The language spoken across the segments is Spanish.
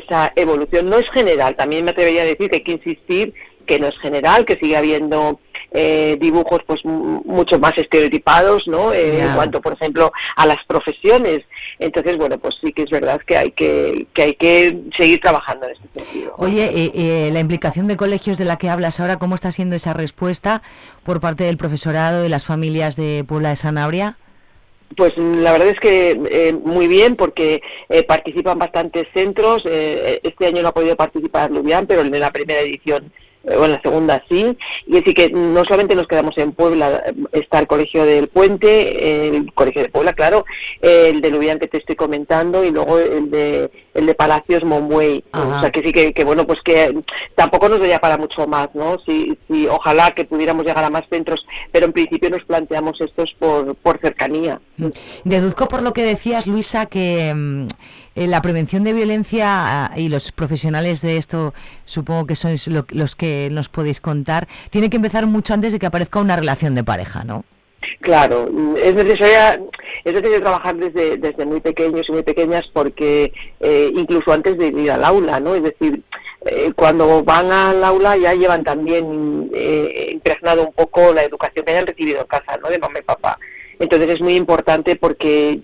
esa evolución. No es general, también me atrevería a decir que hay que insistir que no es general, que sigue habiendo dibujos pues mucho más estereotipados, ¿no? En cuanto, por ejemplo, a las profesiones. Entonces, bueno, pues sí que es verdad que hay que seguir trabajando en este sentido. Oye, la implicación de colegios de la que hablas ahora, ¿cómo está siendo esa respuesta por parte del profesorado y las familias de Puebla de Sanabria? Pues la verdad es que muy bien, porque participan bastantes centros. Este año no ha podido participar Lubián, pero en la primera edición o en la segunda sí, y así que no solamente nos quedamos en Puebla, está el Colegio del Puente, el Colegio de Puebla, claro, el de Lubián que te estoy comentando, y luego el de Palacios Monbuey. O sea que sí que bueno, pues que tampoco nos daría para mucho más, ¿no? Sí, ojalá que pudiéramos llegar a más centros, pero en principio nos planteamos estos por cercanía. Deduzco por lo que decías, Luisa, que la prevención de violencia y los profesionales de esto, supongo que sois los que nos podéis contar, tiene que empezar mucho antes de que aparezca una relación de pareja, ¿no? Claro, es necesario trabajar desde muy pequeños y muy pequeñas, porque incluso antes de ir al aula, ¿no? Es decir, cuando van al aula ya llevan también impregnado un poco la educación que hayan recibido en casa, ¿no? De mamá y papá. Entonces es muy importante, porque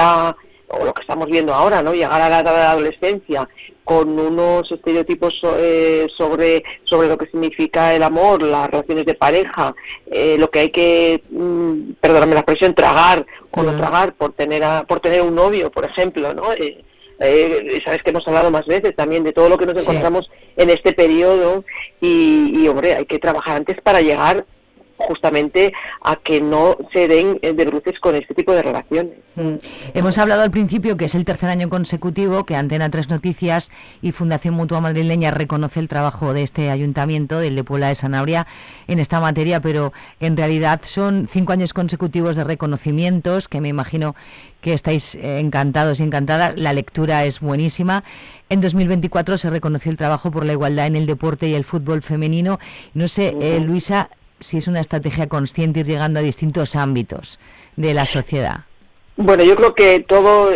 o lo que estamos viendo ahora, ¿no? Llegar a la edad de la adolescencia con unos estereotipos sobre lo que significa el amor, las relaciones de pareja, lo que hay que, perdóname la expresión, tragar o no tragar por tener un novio, por ejemplo, ¿no? Sabes que hemos hablado más veces también de todo lo que nos encontramos en este periodo, y hombre, hay que trabajar antes para llegar justamente a que no se den de bruces con este tipo de relaciones. Hemos hablado al principio que es el tercer año consecutivo que Antena 3 Noticias y Fundación Mutua Madrileña reconoce el trabajo de este ayuntamiento, del de Puebla de Sanabria, en esta materia, pero en realidad son 5 años consecutivos de reconocimientos, que me imagino que estáis encantados y encantadas. La lectura es buenísima. En 2024 se reconoció el trabajo por la igualdad en el deporte y el fútbol femenino. No sé, Luisa, si es una estrategia consciente ir llegando a distintos ámbitos de la sociedad. Bueno, yo creo que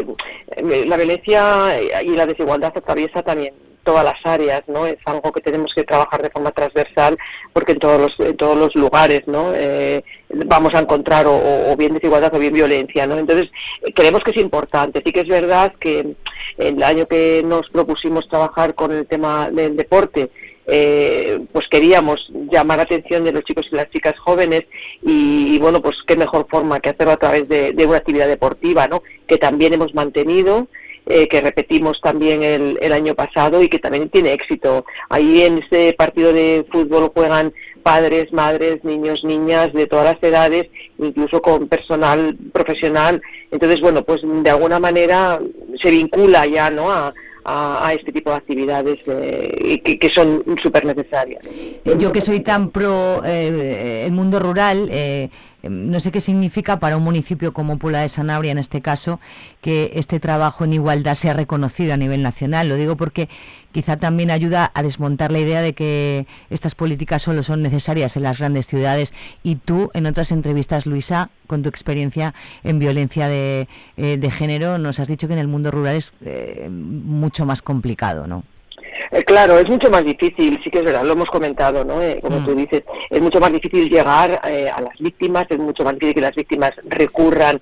la violencia y la desigualdad atraviesa también todas las áreas, ¿no? Es algo que tenemos que trabajar de forma transversal, porque en todos los lugares, ¿no? Vamos a encontrar o bien desigualdad o bien violencia, ¿no? Entonces, creemos que es importante. Sí que es verdad que el año que nos propusimos trabajar con el tema del deporte, pues queríamos llamar la atención de los chicos y las chicas jóvenes, y bueno, pues qué mejor forma que hacerlo a través de una actividad deportiva, ¿no? Que también hemos mantenido, que repetimos también el año pasado, y que también tiene éxito. Ahí en este partido de fútbol juegan padres, madres, niños, niñas de todas las edades, incluso con personal profesional. Entonces, bueno, pues de alguna manera se vincula ya, ¿no?, a este tipo de actividades que son súper necesarias. Yo, que soy tan pro el mundo rural, no sé qué significa para un municipio como Puebla de Sanabria, en este caso, que este trabajo en igualdad sea reconocido a nivel nacional. Lo digo porque quizá también ayuda a desmontar la idea de que estas políticas solo son necesarias en las grandes ciudades. Y tú, en otras entrevistas, Luisa, con tu experiencia en violencia de género, nos has dicho que en el mundo rural es mucho más complicado, ¿no? Claro, es mucho más difícil, sí que es verdad, lo hemos comentado, ¿no? Como tú dices, es mucho más difícil llegar a las víctimas, es mucho más difícil que las víctimas recurran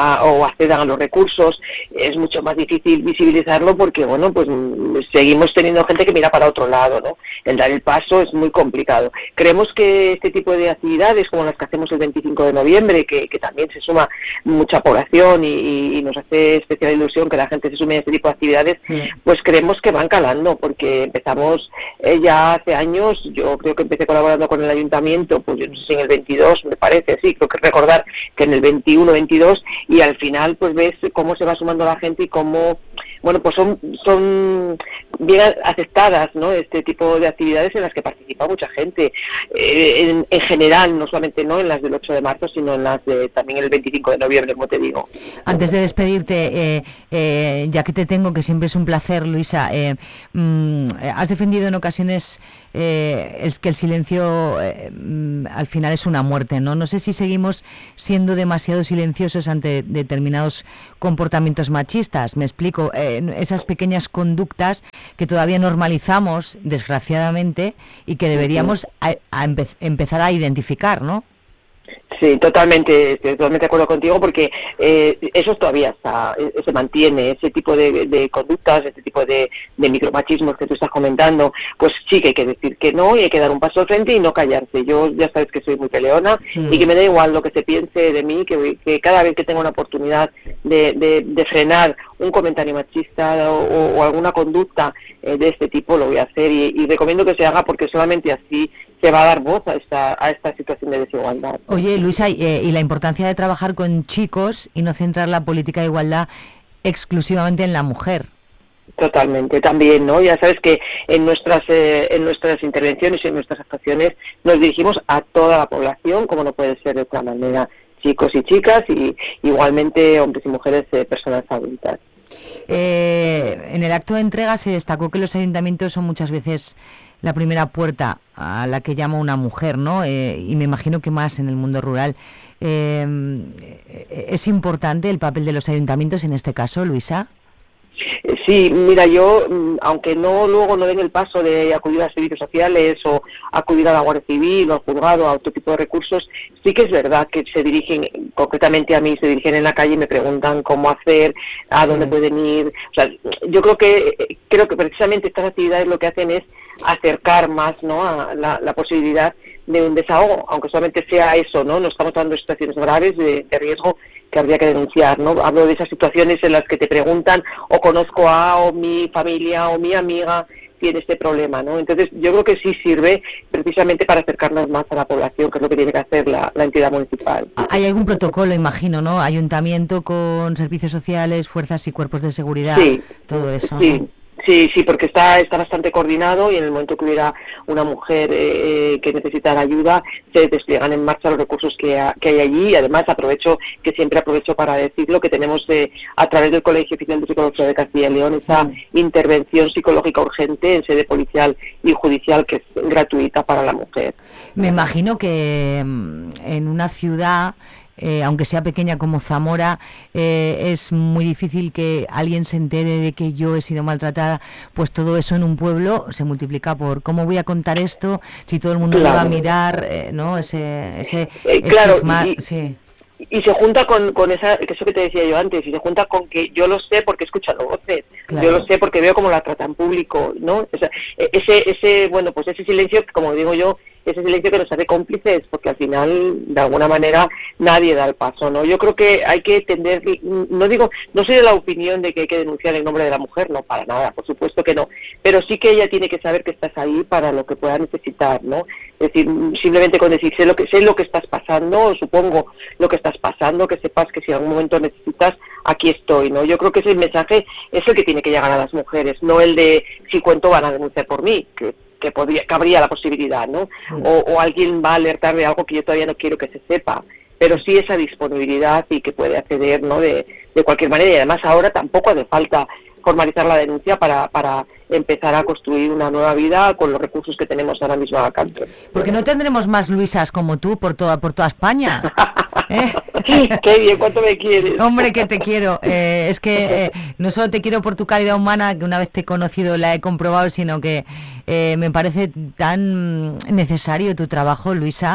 o accedan a los recursos, es mucho más difícil visibilizarlo, porque, bueno, pues seguimos teniendo gente que mira para otro lado, ¿no? El dar el paso es muy complicado. Creemos que este tipo de actividades, como las que hacemos el 25 de noviembre, que también se suma mucha población y nos hace especial ilusión que la gente se sume a este tipo de actividades, pues creemos que van calando, porque empezamos ya hace años. Yo creo que empecé colaborando con el ayuntamiento, pues yo no sé si en el 22, me parece, sí, creo que recordar que en el 21, 22, y al final pues ves cómo se va sumando la gente y cómo, bueno, pues son bien aceptadas, ¿no?, este tipo de actividades en las que participa mucha gente, en general, no solamente no en las del 8 de marzo, sino en las de también el 25 de noviembre, como te digo. Antes de despedirte, ya que te tengo, que siempre es un placer, Luisa, has defendido en ocasiones que el silencio al final es una muerte, ¿no? No sé si seguimos siendo demasiado silenciosos ante determinados comportamientos machistas. Me explico. esas pequeñas conductas que todavía normalizamos, desgraciadamente, y que deberíamos empezar a identificar, ¿no? Sí, totalmente de acuerdo contigo, porque eso todavía se mantiene, ese tipo de conductas, ese tipo de micromachismos que tú estás comentando, pues sí que hay que decir que no y hay que dar un paso al frente y no callarse. Yo ya sabes que soy muy peleona y que me da igual lo que se piense de mí, que cada vez que tengo una oportunidad de frenar un comentario machista o alguna conducta de este tipo, lo voy a hacer y recomiendo que se haga, porque solamente así se va a dar voz a esta situación de desigualdad. Oye, Luisa, y la importancia de trabajar con chicos y no centrar la política de igualdad exclusivamente en la mujer. Totalmente, también, ¿no? Ya sabes que en nuestras intervenciones y en nuestras actuaciones nos dirigimos a toda la población, como no puede ser de otra manera, chicos y chicas, y igualmente hombres y mujeres, personas adultas. En el acto de entrega se destacó que los ayuntamientos son muchas veces la primera puerta a la que llama una mujer, ¿no? Y me imagino que más en el mundo rural. ¿Es importante el papel de los ayuntamientos en este caso, Luisa? Sí, mira, yo, aunque luego no den el paso de acudir a servicios sociales o acudir a la Guardia Civil o al juzgado, a otro tipo de recursos, sí que es verdad que se dirigen, concretamente a mí, se dirigen en la calle y me preguntan cómo hacer, a dónde pueden ir. O sea, yo creo que precisamente estas actividades lo que hacen es acercar más, ¿no?, a la posibilidad de un desahogo, aunque solamente sea eso, ¿no? No estamos hablando de situaciones graves de riesgo que habría que denunciar, ¿no? Hablo de esas situaciones en las que te preguntan o conozco o mi familia o mi amiga tiene este problema, ¿no? Entonces yo creo que sí sirve precisamente para acercarnos más a la población, que es lo que tiene que hacer la entidad municipal. Hay algún protocolo, imagino, ¿no? Ayuntamiento con servicios sociales, fuerzas y cuerpos de seguridad, sí, todo eso, sí. ¿no? Sí, porque está bastante coordinado y en el momento que hubiera una mujer que necesitara ayuda, se despliegan en marcha los recursos que hay allí. Y además siempre aprovecho para decirlo, que tenemos a través del Colegio Oficial de Psicología de Castilla y León esa intervención psicológica urgente en sede policial y judicial, que es gratuita para la mujer. Me imagino que en una ciudad, aunque sea pequeña como Zamora, es muy difícil que alguien se entere de que yo he sido maltratada. Pues todo eso en un pueblo se multiplica por ¿cómo voy a contar esto si todo el mundo lo va a mirar? ¿No? Claro, estigma, sí. Y se junta con eso que te decía yo antes, y se junta con que yo lo sé porque he escuchado voces, claro. Yo lo sé porque veo cómo la tratan público, ¿no? O sea, ese silencio, como digo yo, ese silencio que nos hace cómplices, porque al final, de alguna manera, nadie da el paso, ¿no? Yo creo que hay que tender, no soy de la opinión de que hay que denunciar en nombre de la mujer, no, para nada, por supuesto que no, pero sí que ella tiene que saber que estás ahí para lo que pueda necesitar, ¿no? Es decir, simplemente con decir, sé lo que estás pasando, o supongo lo que estás pasando, que sepas que si en algún momento necesitas, aquí estoy, ¿no? Yo creo que ese mensaje es el que tiene que llegar a las mujeres, no el de si cuento van a denunciar por mí, que habría la posibilidad, ¿no? O alguien va a alertar de algo que yo todavía no quiero que se sepa, pero sí esa disponibilidad y que puede acceder, ¿no?, de cualquier manera. Y además ahora tampoco hace falta formalizar la denuncia para empezar a construir una nueva vida con los recursos que tenemos ahora mismo a alcance. Porque no tendremos más Luisas como tú por toda España. Qué bien, ¿cuánto me quieres? Hombre, que te quiero. Es que no solo te quiero por tu calidad humana, que una vez te he conocido la he comprobado, sino que me parece tan necesario tu trabajo, Luisa.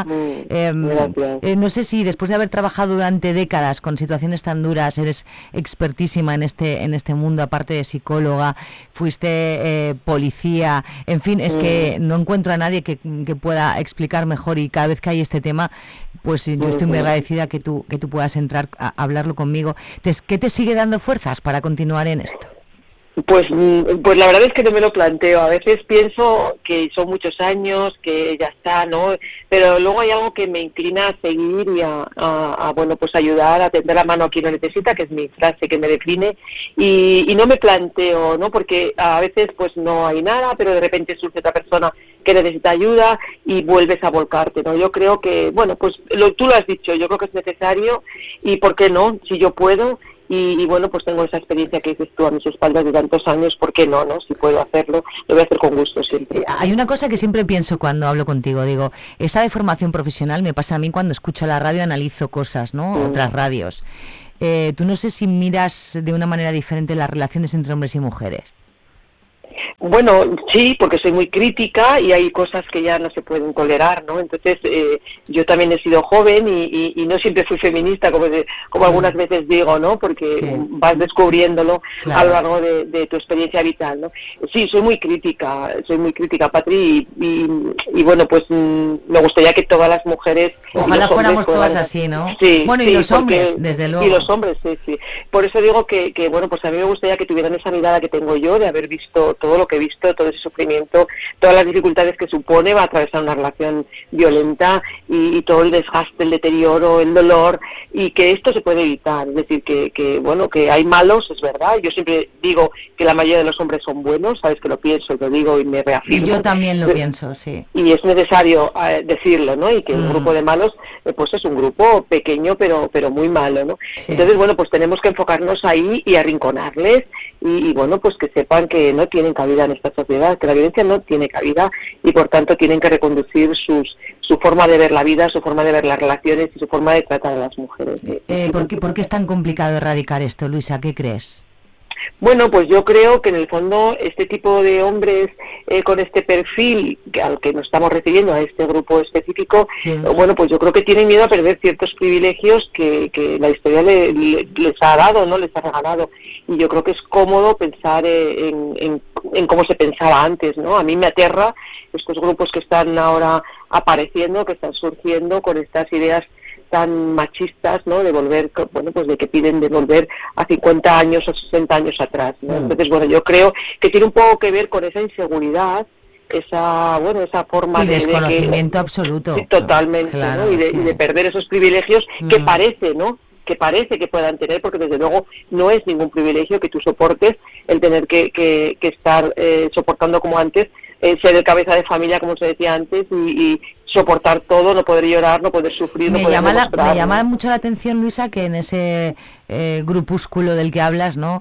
No sé si después de haber trabajado durante décadas con situaciones tan duras, eres expertísima en este mundo, aparte de psicóloga, fuiste policía, en fin, es que no encuentro a nadie que pueda explicar mejor, y cada vez que hay este tema, pues yo estoy muy agradecida que tú puedas entrar a hablarlo conmigo. ¿Qué te sigue dando fuerzas para continuar en esto? Pues la verdad es que no me lo planteo. A veces pienso que son muchos años, que ya está, ¿no? Pero luego hay algo que me inclina a seguir y a ayudar, a tender la mano a quien lo necesita, que es mi frase que me define, y no me planteo, ¿no? Porque a veces pues no hay nada, pero de repente surge otra persona que necesita ayuda y vuelves a volcarte, ¿no? Yo creo que, tú lo has dicho, yo creo que es necesario, y ¿por qué no? Si yo puedo. Y pues tengo esa experiencia que dices tú a mis espaldas de tantos años, ¿por qué no? Si puedo hacerlo, lo voy a hacer con gusto siempre. Hay una cosa que siempre pienso cuando hablo contigo, digo, esa de formación profesional me pasa a mí cuando escucho la radio, analizo cosas, ¿no? Otras radios. Tú no sé si miras de una manera diferente las relaciones entre hombres y mujeres. Bueno, sí, porque soy muy crítica y hay cosas que ya no se pueden tolerar, ¿no? Entonces, yo también he sido joven y no siempre fui feminista, como algunas veces digo, ¿no? Porque vas descubriéndolo a lo largo de tu experiencia vital, ¿no? Sí, soy muy crítica, Patri, y bueno, pues me gustaría que todas las mujeres... Ojalá fuéramos todas así, ¿no? Sí, bueno, y los hombres, desde luego. Y los hombres, sí. Por eso digo que, bueno, pues a mí me gustaría que tuvieran esa mirada que tengo yo de haber visto todo lo que he visto, todo ese sufrimiento, todas las dificultades que supone va a atravesar una relación violenta y todo el desgaste, el deterioro, el dolor, y que esto se puede evitar. Es decir, bueno, que hay malos, es verdad. Yo siempre digo que la mayoría de los hombres son buenos, sabes que lo pienso, lo digo y me reafirmo. Yo también lo pienso, sí. Y es necesario decirlo, ¿no? Y que un grupo de malos, pues es un grupo pequeño, pero muy malo, ¿no? Sí. Entonces, bueno, pues tenemos que enfocarnos ahí y arrinconarles y bueno, pues que sepan que no tienen cabida en esta sociedad, que la violencia no tiene cabida y por tanto tienen que reconducir su forma de ver la vida, su forma de ver las relaciones y su forma de tratar a las mujeres. ¿Por qué es tan complicado erradicar esto, Luisa? ¿Qué crees? Bueno, pues yo creo que en el fondo este tipo de hombres con este perfil al que nos estamos refiriendo, a este grupo específico, bueno, pues yo creo que tienen miedo a perder ciertos privilegios que la historia les ha dado, ¿no? Les ha regalado. Y yo creo que es cómodo pensar en cómo se pensaba antes, ¿no? A mí me aterra estos grupos que están ahora apareciendo, que están surgiendo con estas ideas tan machistas, ¿no? De volver, bueno, pues de que piden de volver a 50 años o 60 años atrás, ¿no? Entonces, bueno, yo creo que tiene un poco que ver con esa inseguridad, esa forma de desconocimiento absoluto. Sí, totalmente, claro, ¿no? Y de perder esos privilegios que parece, ¿no? Que parece que puedan tener, porque desde luego no es ningún privilegio que tú soportes el tener que estar soportando como antes, ser el cabeza de familia, como se decía antes, y soportar todo, no poder llorar, no poder sufrir, no poder demostrar. Me llama mucho la atención, Luisa, que en ese grupúsculo del que hablas, ¿no?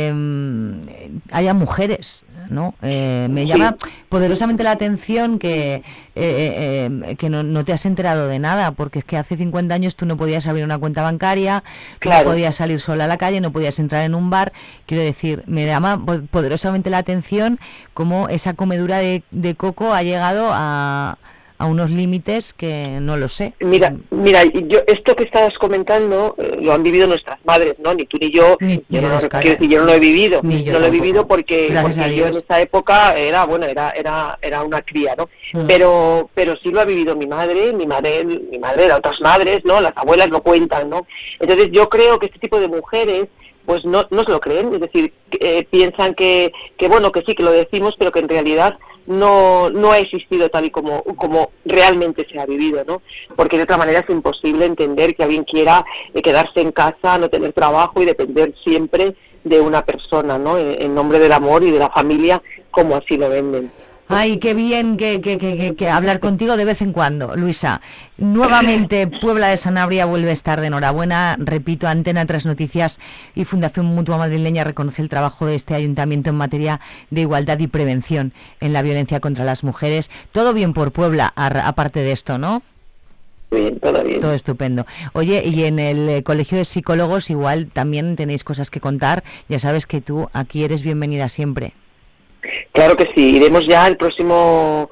Haya mujeres, ¿no? Me llama poderosamente la atención que no te has enterado de nada, porque es que hace 50 años tú no podías abrir una cuenta bancaria, no podías salir sola a la calle, no podías entrar en un bar. Quiero decir, me llama poderosamente la atención cómo esa comedura de coco ha llegado a unos límites que no lo sé. Mira, yo esto que estabas comentando lo han vivido nuestras madres, ¿no? Ni tú ni yo, yo no lo he vivido, no lo he vivido porque yo en esa época era una cría, ¿no? Pero sí lo ha vivido mi madre, las otras madres, ¿no? Las abuelas lo cuentan, ¿no? Entonces yo creo que este tipo de mujeres pues no se lo creen, es decir, piensan que bueno, que sí, que lo decimos, pero que en realidad no ha existido tal y como realmente se ha vivido, ¿no? Porque de otra manera es imposible entender que alguien quiera quedarse en casa, no tener trabajo y depender siempre de una persona, ¿no? En nombre del amor y de la familia, como así lo venden. Ay, qué bien que hablar contigo de vez en cuando, Luisa. Nuevamente, Puebla de Sanabria vuelve a estar de enhorabuena. Repito, Antena 3 Noticias y Fundación Mutua Madrileña reconoce el trabajo de este ayuntamiento en materia de igualdad y prevención en la violencia contra las mujeres. Todo bien por Puebla, aparte de esto, ¿no? Bien, todo bien. Todo estupendo. Oye, y en el Colegio de Psicólogos igual también tenéis cosas que contar. Ya sabes que tú aquí eres bienvenida siempre. Claro que sí, iremos ya el próximo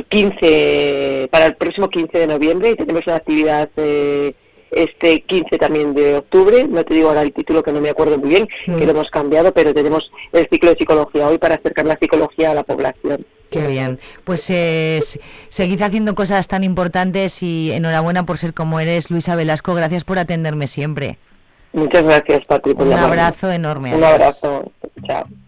15 de noviembre y tenemos una actividad este 15 también de octubre, no te digo ahora el título que no me acuerdo muy bien, que lo hemos cambiado, pero tenemos el ciclo de psicología hoy para acercar la psicología a la población. Qué bien, pues seguid haciendo cosas tan importantes y enhorabuena por ser como eres, Luisa Velasco, gracias por atenderme siempre. Muchas gracias, Patri, por llamarme. Un abrazo enorme. Un abrazo, chao.